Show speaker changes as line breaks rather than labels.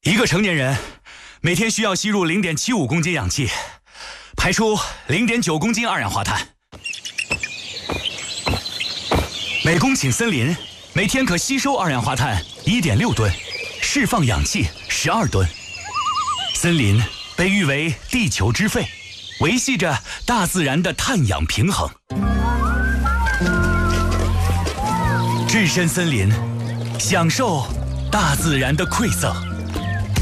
一个成年人每天需要吸入0.75公斤氧气，排出0.9公斤二氧化碳。每公顷森林每天可吸收二氧化碳1.6吨，释放氧气12吨。森林被誉为地球之肺，维系着大自然的碳氧平衡。置身森林，享受大自然的馈赠。